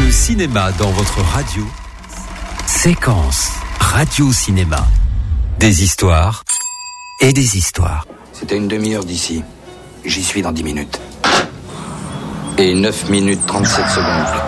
Le cinéma dans votre radio. Séquence radio-cinéma. Des histoires et des histoires. C'était une demi-heure d'ici. J'y suis dans 10 minutes. Et 9 minutes 37 secondes.